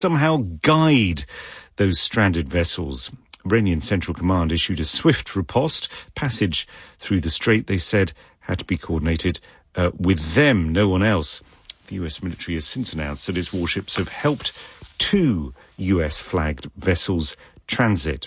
somehow guide those stranded vessels. Iranian Central Command issued a swift riposte. Passage through the strait, they said, had to be coordinated with them, no one else. The US military has since announced that its warships have helped 2 US-flagged vessels transit.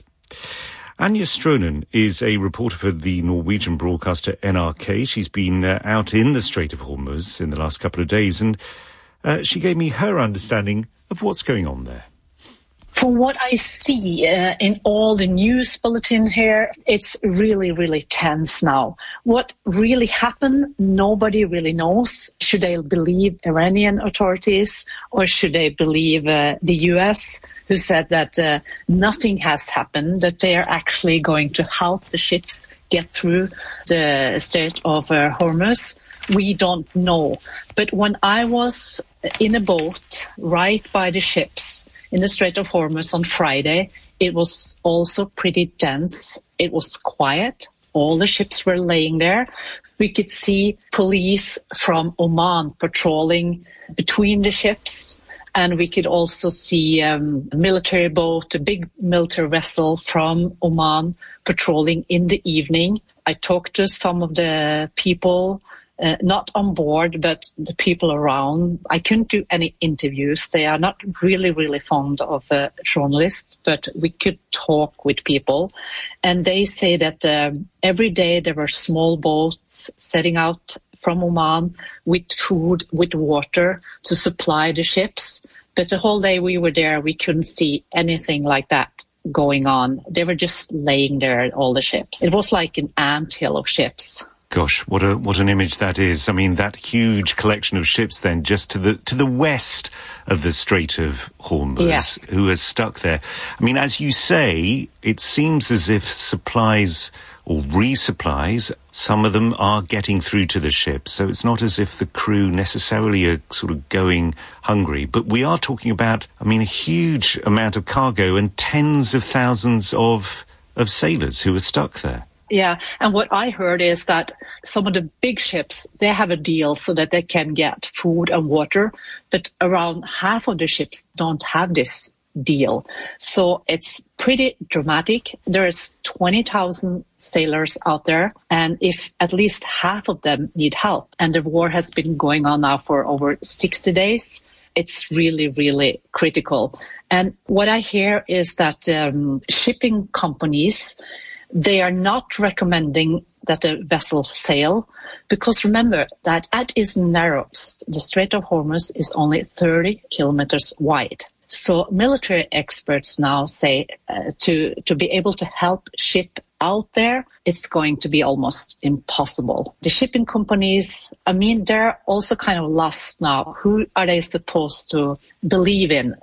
Anja Stronen is a reporter for the Norwegian broadcaster NRK. She's been out in the Strait of Hormuz in the last couple of days, and she gave me her understanding of what's going on there. From what I see in all the news bulletin here, it's really, really tense now. What really happened, nobody really knows. Should they believe Iranian authorities or should they believe the US, who said that nothing has happened, that they are actually going to help the ships get through the Strait of Hormuz? We don't know. But when I was in a boat right by the ships in the Strait of Hormuz on Friday, it was also pretty dense. It was quiet. All the ships were laying there. We could see police from Oman patrolling between the ships. And we could also see a military boat, a big military vessel from Oman patrolling in the evening. I talked to some of the people, not on board, but the people around. I couldn't do any interviews. They are not really, really fond of journalists, but we could talk with people. And they say that every day there were small boats setting out from Oman with food, with water to supply the ships. But the whole day we were there, we couldn't see anything like that going on. They were just laying there, all the ships. It was like an anthill of ships. Gosh, what an image that is. I mean, that huge collection of ships then just to the west of the Strait of Hormuz, yes, who are stuck there. I mean, as you say, it seems as if supplies or resupplies, some of them are getting through to the ships. So it's not as if the crew necessarily are sort of going hungry. But we are talking about, I mean, a huge amount of cargo and tens of thousands of sailors who are stuck there. Yeah, and what I heard is that some of the big ships, they have a deal so that they can get food and water, but around half of the ships don't have this deal. So it's pretty dramatic. There's 20,000 sailors out there, and if at least half of them need help, and the war has been going on now for over 60 days, it's really, really critical. And what I hear is that shipping companies, they are not recommending that the vessels sail, because remember that at its narrowest, the Strait of Hormuz is only 30 kilometers wide. So military experts now say to be able to help ship out there, it's going to be almost impossible. The shipping companies, I mean, they're also kind of lost now. Who are they supposed to believe in?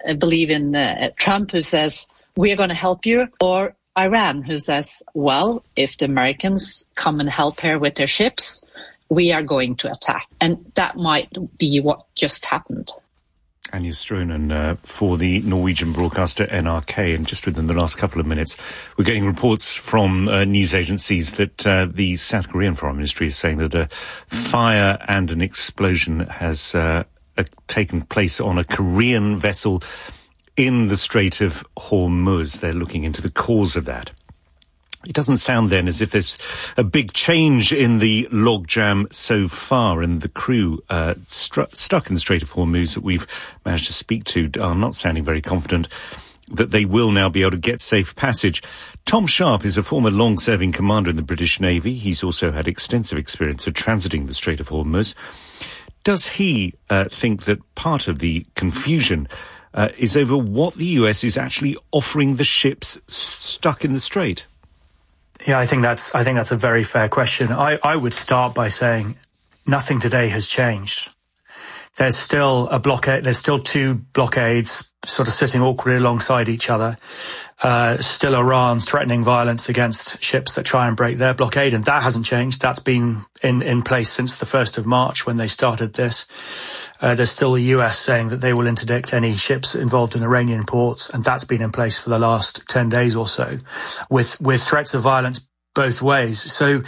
Trump, who says, we're going to help you, or Iran, who says, well, if the Americans come and help here with their ships, we are going to attack. And that might be what just happened. Anja Stronen for the Norwegian broadcaster NRK. And just within the last couple of minutes, we're getting reports from news agencies that the South Korean Foreign Ministry is saying that a fire and an explosion has taken place on a Korean vessel in the Strait of Hormuz. They're looking into the cause of that. It doesn't sound then as if there's a big change in the logjam so far, and the crew stuck in the Strait of Hormuz that we've managed to speak to are not sounding very confident that they will now be able to get safe passage. Tom Sharp is a former long-serving commander in the British Navy. He's also had extensive experience of transiting the Strait of Hormuz. Does he think that part of the confusion is over what the US is actually offering the ships stuck in the strait? Yeah, I think that's a very fair question. I would start by saying nothing today has changed. There's still a blockade. There's still 2 blockades sort of sitting awkwardly alongside each other. Still Iran threatening violence against ships that try and break their blockade, and that hasn't changed. That's been in place since the 1st of March when they started this. There's still the US saying that they will interdict any ships involved in Iranian ports, and that's been in place for the last 10 days or so, with threats of violence both ways. So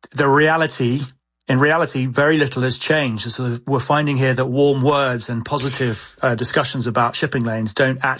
in reality, very little has changed. So we're finding here that warm words and positive discussions about shipping lanes don't actually